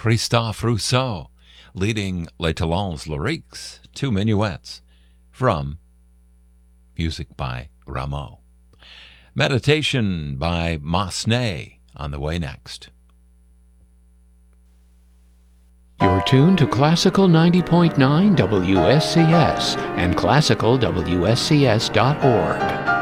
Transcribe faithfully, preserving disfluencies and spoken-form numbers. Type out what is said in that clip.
Christophe Rousseau, leading Les Talons Lyriques, two minuets from music by Rameau. Meditation by Massenet on the way next. You're tuned to Classical ninety point nine W S C S and classical W S C S dot org.